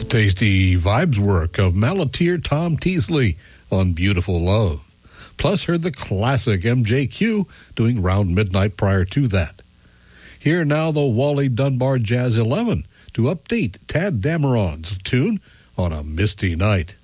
tasty vibes work of Malateer Tom Teasley on Beautiful Love. Plus heard the classic MJQ doing Round Midnight prior to that. Here now the Wally Dunbar Jazz 11 to update Tad Dameron's tune on a misty night.